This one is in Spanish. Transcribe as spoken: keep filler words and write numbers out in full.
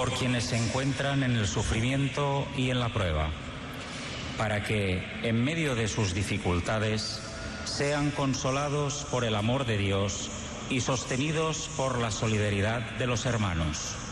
por quienes se encuentran en el sufrimiento y en la prueba, para que, en medio de sus dificultades, sean consolados por el amor de Dios y sostenidos por la solidaridad de los hermanos.